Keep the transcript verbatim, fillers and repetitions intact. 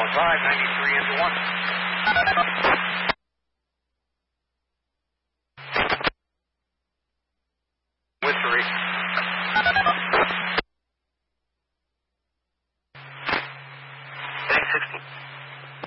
five, ninety-three into one. With three. Tank sixteen.